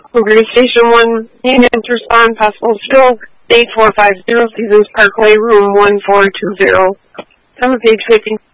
Cougar Station 1, unit respond, possible still, 8450, Seasons Parkway, room 1420. Some of page 50.